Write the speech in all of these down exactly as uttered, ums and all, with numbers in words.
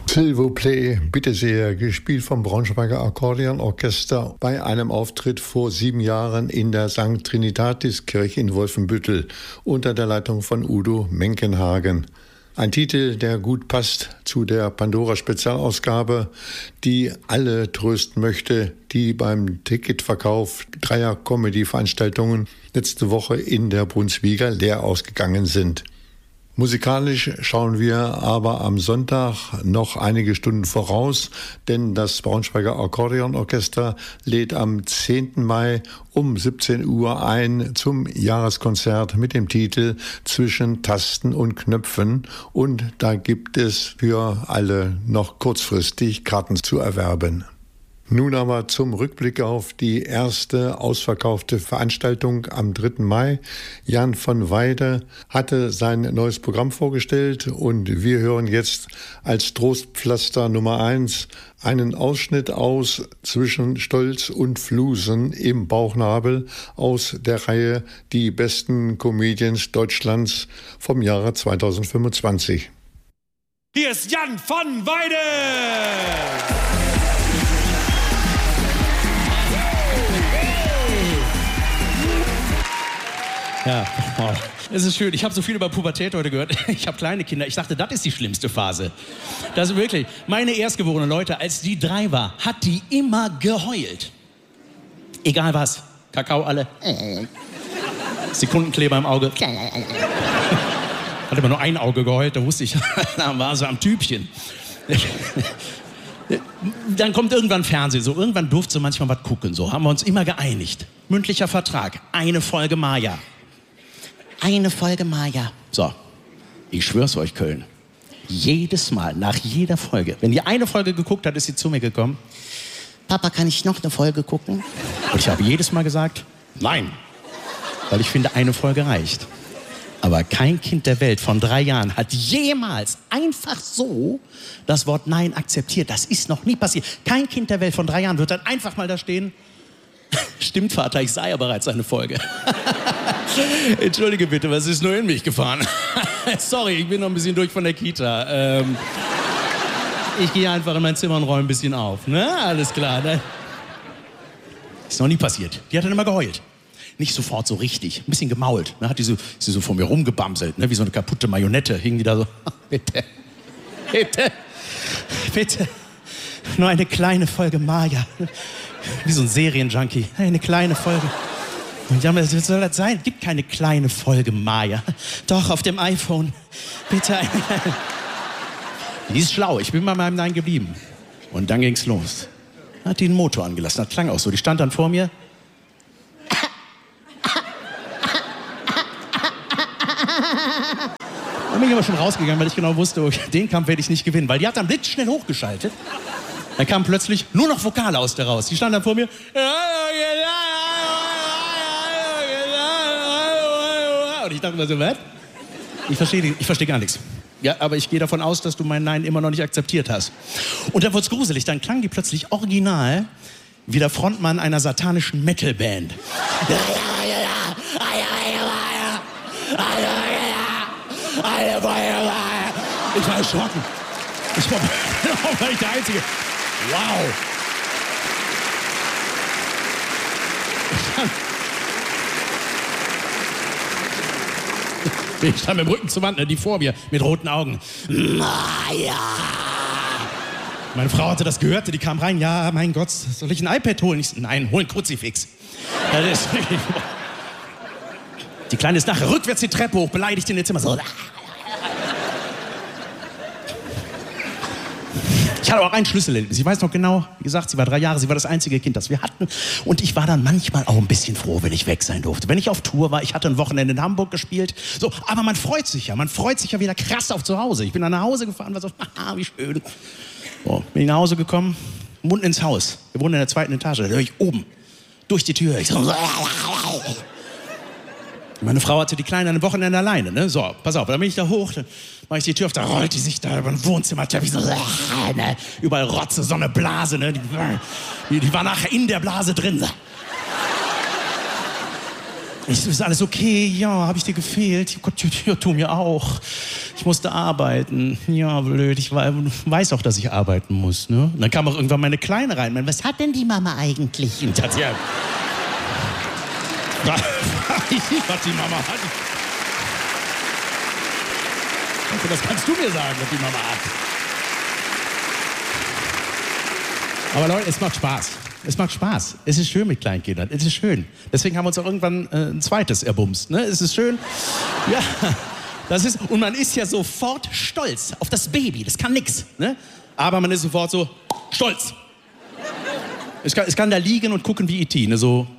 S'il vous plaît, bitte sehr, gespielt vom Braunschweiger Akkordeonorchester bei einem Auftritt vor sieben Jahren in der Sankt Trinitatis-Kirche in Wolfenbüttel unter der Leitung von Udo Menkenhagen. Ein Titel, der gut passt zu der Pandora-Spezialausgabe, die alle trösten möchte, die beim Ticketverkauf dreier Comedy-Veranstaltungen letzte Woche in der Brunswiga leer ausgegangen sind. Musikalisch schauen wir aber am Sonntag noch einige Stunden voraus, denn das Braunschweiger Akkordeonorchester lädt am zehnten Mai um siebzehn Uhr ein zum Jahreskonzert mit dem Titel Zwischen Tasten und Knöpfen, und da gibt es für alle noch kurzfristig Karten zu erwerben. Nun aber zum Rückblick auf die erste ausverkaufte Veranstaltung am dritten Mai. Jan von Weide hatte sein neues Programm vorgestellt und wir hören jetzt als Trostpflaster Nummer eins einen Ausschnitt aus Zwischen Stolz und Flusen im Bauchnabel aus der Reihe Die besten Comedians Deutschlands vom Jahre zweitausendfünfundzwanzig. Hier ist Jan von Weide! Ja, oh, es ist schön. Ich habe so viel über Pubertät heute gehört. Ich habe kleine Kinder. Ich dachte, das ist die schlimmste Phase. Das ist wirklich. Meine Erstgeborene, Leute, als die drei war, hat die immer geheult. Egal was. Kakao alle. Sekundenkleber im Auge. Hat immer nur ein Auge geheult, da wusste ich, da war sie am Tübchen. Dann kommt irgendwann Fernsehen, so irgendwann durfte sie manchmal was gucken, so haben wir uns immer geeinigt. Mündlicher Vertrag, eine Folge Maya. Eine Folge Maya. So, ich schwör's euch, Köln. Jedes Mal, nach jeder Folge, wenn die eine Folge geguckt hat, ist sie zu mir gekommen. Papa, kann ich noch eine Folge gucken? Und ich habe jedes Mal gesagt, nein. Weil ich finde, eine Folge reicht. Aber kein Kind der Welt von drei Jahren hat jemals einfach so das Wort Nein akzeptiert. Das ist noch nie passiert. Kein Kind der Welt von drei Jahren wird dann einfach mal da stehen. Stimmt, Vater, ich sah ja bereits eine Folge. Entschuldige bitte, was ist nur in mich gefahren? Sorry, ich bin noch ein bisschen durch von der Kita. Ähm, ich gehe einfach in mein Zimmer und räume ein bisschen auf. Ne? Alles klar. Ne? Ist noch nie passiert. Die hat dann immer geheult. Nicht sofort so richtig, ein bisschen gemault. Ne? Hat die so, ist sie so vor mir rumgebamselt, ne? Wie so eine kaputte Marionette. Hing die da so, bitte, bitte, bitte. Nur eine kleine Folge Maya. Wie so ein Serienjunkie. Eine kleine Folge. Und ja, was soll das sein? Es gibt keine kleine Folge Maya. Doch, auf dem iPhone. Bitte eine kleine. Die ist schlau, ich bin bei meinem Nein geblieben. Und dann ging's los. Hat die den Motor angelassen, das klang auch so. Die stand dann vor mir. Dann bin ich aber schon rausgegangen, weil ich genau wusste, okay, den Kampf werde ich nicht gewinnen. Weil die hat dann blitzschnell hochgeschaltet. Dann kam plötzlich nur noch Vokale aus der raus. Die stand dann vor mir. Und ich dachte mir so, was? Ich verstehe ich versteh gar nichts. Ja, aber ich gehe davon aus, dass du mein Nein immer noch nicht akzeptiert hast. Und dann wurde es gruselig. Dann klang die plötzlich original wie der Frontmann einer satanischen Metalband. Ich war erschrocken. Ich war, war ich der Einzige. Wow. Ich stand mit dem Rücken zur Wand, die vor mir, mit roten Augen. Maya. Meine Frau hatte das gehört, die kam rein. Ja, mein Gott, soll ich ein iPad holen? Ich so, nein, hol ein Kruzifix. Das ist, die Kleine ist nachher rückwärts die Treppe hoch, beleidigt in ihr Zimmer. So. Ich hatte auch ein Schlüsselerlebnis. Ich weiß noch genau, wie gesagt, sie war drei Jahre, sie war das einzige Kind, das wir hatten. Und ich war dann manchmal auch ein bisschen froh, wenn ich weg sein durfte. Wenn ich auf Tour war, ich hatte ein Wochenende in Hamburg gespielt. So, aber man freut sich ja, man freut sich ja wieder krass auf zu Hause. Ich bin dann nach Hause gefahren, war so, haha, wie schön. So, bin ich nach Hause gekommen, Mund ins Haus. Wir wohnen in der zweiten Etage, da höre ich oben, durch die Tür. Ich so, meine Frau hatte die Kleine an einem Wochenende alleine, ne? So, pass auf, dann bin ich da hoch, dann mache ich die Tür auf, da rollt die sich da über den Wohnzimmerteppich so, ne? Überall Rotze, so eine Blase, ne? Die, die, die war nachher in der Blase drin. Ich so, ist alles okay? Ja, habe ich dir gefehlt? Gott, ja, tu mir auch. Ich musste arbeiten. Ja, blöd, ich weiß auch, dass ich arbeiten muss. Ne? Und dann kam auch irgendwann meine Kleine rein. Was hat denn die Mama eigentlich? Und hat ja... was die Mama hat. Das kannst du mir sagen, was die Mama hat. Aber Leute, es macht Spaß. Es macht Spaß. Es ist schön mit Kleinkindern. Es ist schön. Deswegen haben wir uns auch irgendwann äh, ein zweites erbumst. Ne? Es ist schön. Ja, das ist, und man ist ja sofort stolz auf das Baby. Das kann nix. Ne? Aber man ist sofort so stolz. Es kann, es kann da liegen und gucken wie E T Ne? So.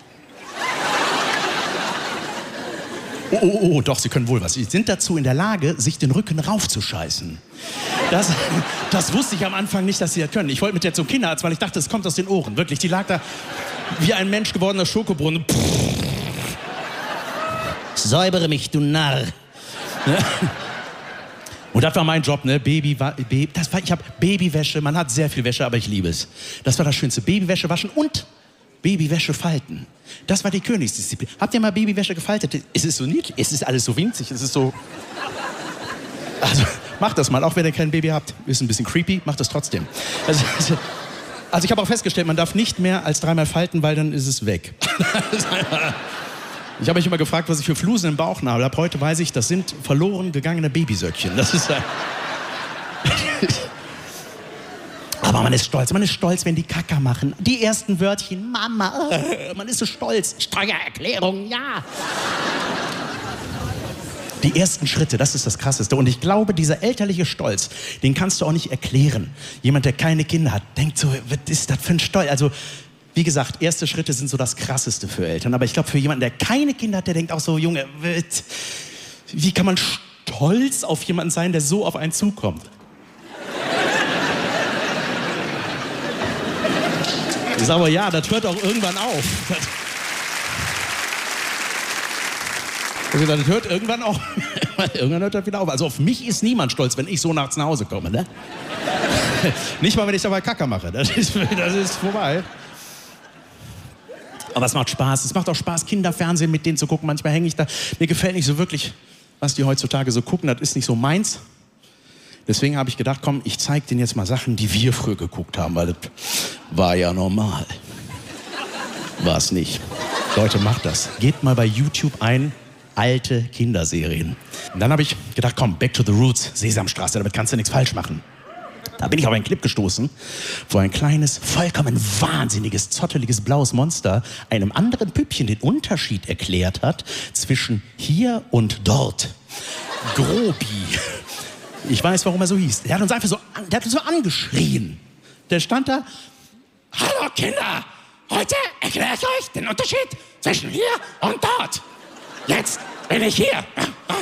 Oh, oh, oh, doch, sie können wohl was. Sie sind dazu in der Lage, sich den Rücken raufzuscheißen. Das, das wusste ich am Anfang nicht, dass sie das können. Ich wollte mit der zum Kinderarzt, weil ich dachte, es kommt aus den Ohren. Wirklich, die lag da wie ein Mensch gewordener Schokobrunnen. Säubere mich, du Narr. Und das war mein Job, ne? Baby, Baby, das war, ich habe Babywäsche, man hat sehr viel Wäsche, aber ich liebe es. Das war das Schönste. Babywäsche waschen und Babywäsche falten. Das war die Königsdisziplin. Habt ihr mal Babywäsche gefaltet? Es ist so niedlich, es ist alles so winzig, es ist so... Also, macht das mal, auch wenn ihr kein Baby habt. Ist ein bisschen creepy, macht das trotzdem. Also, also ich habe auch festgestellt, man darf nicht mehr als dreimal falten, weil dann ist es weg. Ich habe mich immer gefragt, was ich für Flusen im Bauchnabel habe. Heute weiß ich, das sind verloren gegangene Babysöckchen. Das ist... Aber man ist stolz, man ist stolz, wenn die Kacker machen. Die ersten Wörtchen, Mama, äh, man ist so stolz. Steuererklärung, ja. Die ersten Schritte, das ist das Krasseste. Und ich glaube, dieser elterliche Stolz, den kannst du auch nicht erklären. Jemand, der keine Kinder hat, denkt so, was ist das für ein Stolz? Also, wie gesagt, erste Schritte sind so das Krasseste für Eltern. Aber ich glaube, für jemanden, der keine Kinder hat, der denkt auch so, Junge, wie kann man stolz auf jemanden sein, der so auf einen zukommt? Ich sage aber, ja, das hört auch irgendwann auf. Also, das hört irgendwann auch, irgendwann hört das wieder auf. Also auf mich ist niemand stolz, wenn ich so nachts nach Hause komme, ne? Nicht mal, wenn ich dabei Kacker mache. Das ist, das ist vorbei. Aber es macht Spaß. Es macht auch Spaß, Kinderfernsehen mit denen zu gucken. Manchmal hänge ich da. Mir gefällt nicht so wirklich, was die heutzutage so gucken. Das ist nicht so meins. Deswegen habe ich gedacht, komm, ich zeige denen jetzt mal Sachen, die wir früher geguckt haben, weil das war ja normal. War es nicht. Leute, macht das. Geht mal bei YouTube ein, alte Kinderserien. Und dann habe ich gedacht, komm, back to the roots, Sesamstraße, damit kannst du nichts falsch machen. Da bin ich auf einen Clip gestoßen, wo ein kleines, vollkommen wahnsinniges, zotteliges blaues Monster einem anderen Püppchen den Unterschied erklärt hat zwischen hier und dort. Grobi. Ich weiß, warum er so hieß. Der hat uns einfach so, der hat uns so angeschrien. Der stand da, hallo Kinder, heute erkläre ich euch den Unterschied zwischen hier und dort. Jetzt bin ich hier.